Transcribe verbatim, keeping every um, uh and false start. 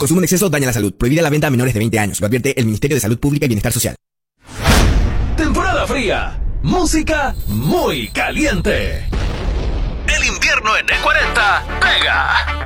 consumo en exceso daña la salud. Prohibida la venta a menores de veinte años. Lo advierte el Ministerio de Salud Pública y Bienestar Social. Temporada fría. Música muy caliente. El invierno en E cuarenta pega.